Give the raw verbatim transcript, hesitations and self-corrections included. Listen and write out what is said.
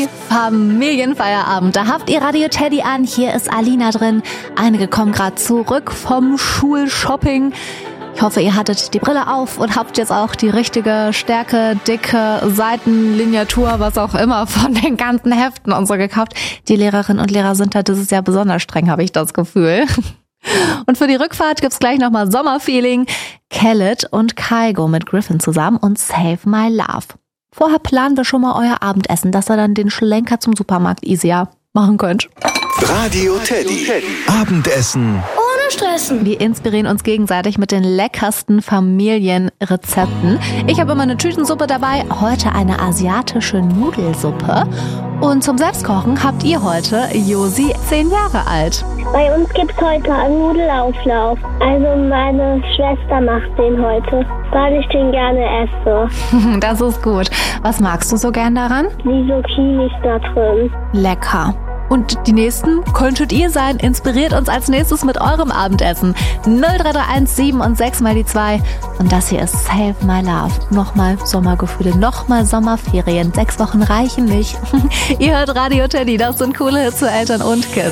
Teddy, Familienfeierabend. Da habt ihr Radio Teddy an. Hier ist Alina drin. Einige kommen gerade zurück vom Schulshopping. Ich hoffe, ihr hattet die Brille auf und habt jetzt auch die richtige Stärke, dicke Seitenlineatur, was auch immer von den ganzen Heften und so gekauft. Die Lehrerinnen und Lehrer sind da dieses Jahr besonders streng, habe ich das Gefühl. Und für die Rückfahrt gibt's gleich nochmal Sommerfeeling. Khaled und Kygo mit Griffin zusammen und Save My Love. Vorher planen wir schon mal euer Abendessen, dass ihr dann den Schlenker zum Supermarkt easier machen könnt. Radio Teddy. Abendessen. Ohne Stressen. Wir inspirieren uns gegenseitig mit den leckersten Familienrezepten. Ich habe immer eine Tütensuppe dabei, heute eine asiatische Nudelsuppe. Und zum Selbstkochen habt ihr heute Josi, zehn Jahre alt. Bei uns gibt's heute einen Nudelauflauf. Also meine Schwester macht den heute, weil ich den gerne esse. Das ist gut. Was magst du so gern daran? Die Zucchini ist da drin. Lecker. Und die nächsten könntet ihr sein. Inspiriert uns als nächstes mit eurem Abendessen. null drei drei eins sieben und sechs mal die zwei. Und das hier ist Save My Love. Nochmal Sommergefühle, nochmal Sommerferien. Sechs Wochen reichen nicht. Ihr hört Radio Teddy. Das sind coole Hits für Eltern und Kids.